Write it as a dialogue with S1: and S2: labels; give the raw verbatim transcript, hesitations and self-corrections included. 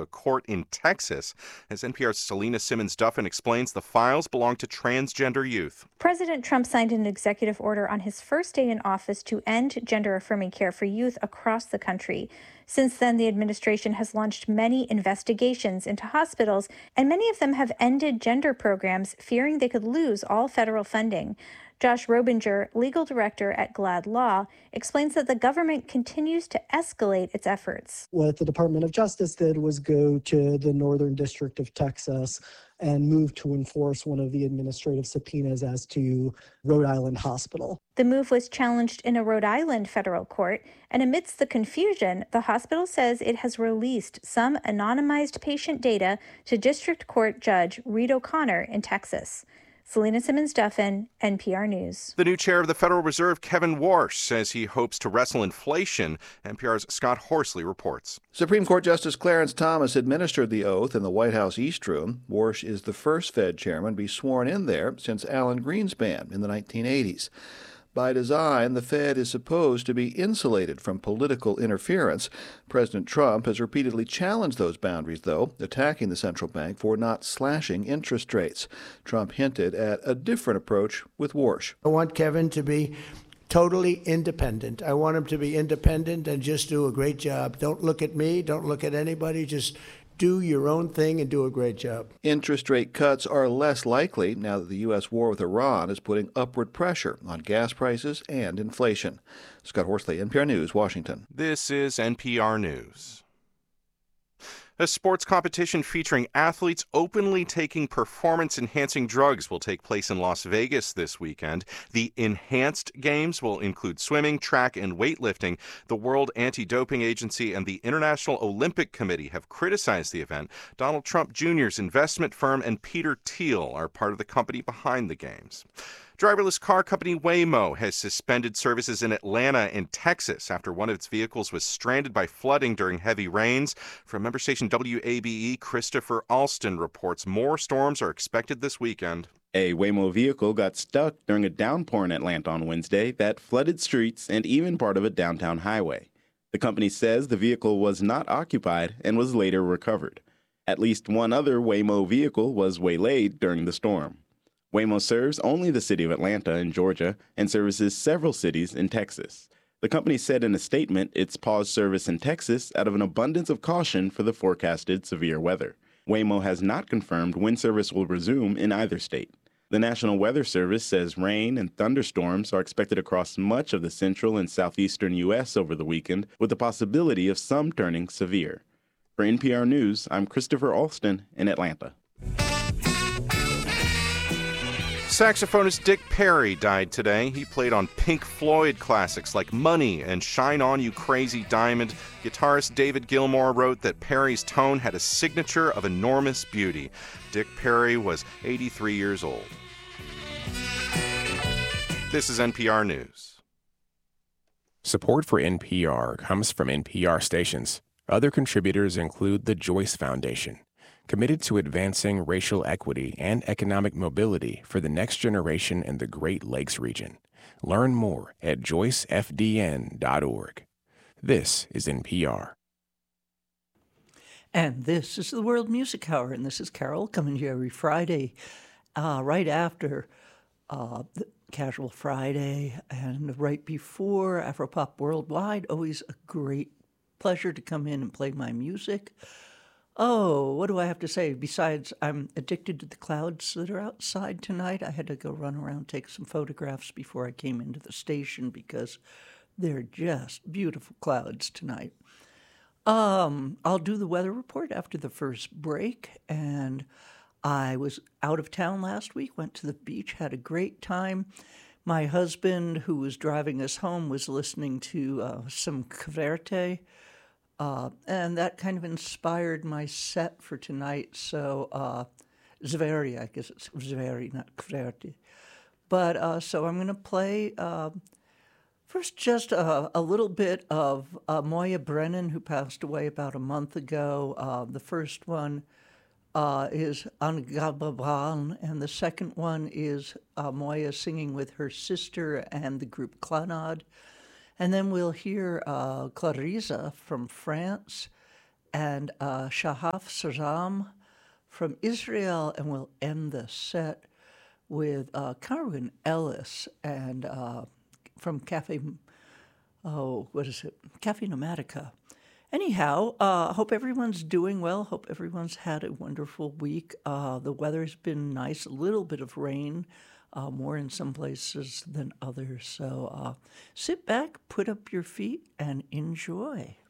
S1: a court in Texas. As N P R's Selena Simmons-Duffin explains, the files belong to transgender youth.
S2: President Trump signed an executive order on his first day in office to end gender-affirming care for youth across the country. Since then, the administration has launched many investigations into hospitals, and many of them have ended gender programs, fearing they could lose all federal funding. Josh Robinger, legal director at GLAAD Law, explains that the government continues to escalate its efforts.
S3: What the Department of Justice did was go to the Northern District of Texas and move to enforce one of the administrative subpoenas as to Rhode Island Hospital.
S2: The move was challenged in a Rhode Island federal court, and amidst the confusion, the hospital says it has released some anonymized patient data to District Court Judge Reed O'Connor in Texas. Selena Simmons-Duffin, N P R News.
S1: The new chair of the Federal Reserve, Kevin Warsh, says he hopes to wrestle inflation. N P R's Scott Horsley reports.
S4: Supreme Court Justice Clarence Thomas administered the oath in the White House East Room. Warsh is the first Fed chairman to be sworn in there since Alan Greenspan in the nineteen eighties. By design, the Fed is supposed to be insulated from political interference. President Trump has repeatedly challenged those boundaries, though, attacking the central bank for not slashing interest rates. Trump hinted at a different approach with Warsh.
S5: I want Kevin to be totally independent. I want him to be independent and just do a great job. Don't look at me. Don't look at anybody. Just do your own thing and do a great job.
S4: Interest rate cuts are less likely now that the U S war with Iran is putting upward pressure on gas prices and inflation. Scott Horsley, N P R News, Washington.
S1: This is N P R News. A sports competition featuring athletes openly taking performance-enhancing drugs will take place in Las Vegas this weekend. The Enhanced Games will include swimming, track, and weightlifting. The World Anti-Doping Agency and the International Olympic Committee have criticized the event. Donald Trump Junior's investment firm and Peter Thiel are part of the company behind the games. Driverless car company Waymo has suspended services in Atlanta and Texas after one of its vehicles was stranded by flooding during heavy rains. From member station W A B E, Christopher Alston reports more storms are expected this weekend.
S6: A Waymo vehicle got stuck during a downpour in Atlanta on Wednesday that flooded streets and even part of a downtown highway. The company says the vehicle was not occupied and was later recovered. At least one other Waymo vehicle was waylaid during the storm. Waymo serves only the city of Atlanta in Georgia and services several cities in Texas. The company said in a statement it's paused service in Texas out of an abundance of caution for the forecasted severe weather. Waymo has not confirmed when service will resume in either state. The National Weather Service says rain and thunderstorms are expected across much of the central and southeastern U S over the weekend, with the possibility of some turning severe. For N P R News, I'm Christopher Alston in Atlanta.
S1: Saxophonist Dick Perry died today. He played on Pink Floyd classics like Money and Shine On You Crazy Diamond. Guitarist David Gilmour wrote that Perry's tone had a signature of enormous beauty. Dick Perry was eighty-three years old. This is N P R News.
S7: Support for N P R comes from N P R stations. Other contributors include the Joyce Foundation, committed to advancing racial equity and economic mobility for the next generation in the Great Lakes region. Learn more at joyce f d n dot org. This is N P R.
S8: And this is the World Music Hour, and this is Carol coming to you every Friday, uh, right after uh, the Casual Friday and right before Afropop Worldwide. Always a great pleasure to come in and play my music. Oh, what do I have to say? Besides, I'm addicted to the clouds that are outside tonight. I had to go run around, take some photographs before I came into the station because they're just beautiful clouds tonight. Um, I'll do the weather report after the first break. And I was out of town last week, went to the beach, had a great time. My husband, who was driving us home, was listening to uh, some Kverte. Uh, and that kind of inspired my set for tonight. So, uh, Zveri, I guess it's Zveri, not Kverte. But, uh, so I'm going to play, uh, first just a, a little bit of uh, Moya Brennan, who passed away about a month ago. Uh, the first one uh, is Angababran, and the second one is uh, Moya singing with her sister and the group Clanad. And then we'll hear uh, Clarissa from France and uh, Shahaf Saram from Israel, and we'll end the set with uh, Carwin Ellis and uh, from Cafe, oh, what is it? Cafe Nomatica. Anyhow, I uh, hope everyone's doing well. Hope everyone's had a wonderful week. Uh, the weather's been nice, a little bit of rain, uh, more in some places than others. So uh, sit back, put up your feet, and enjoy.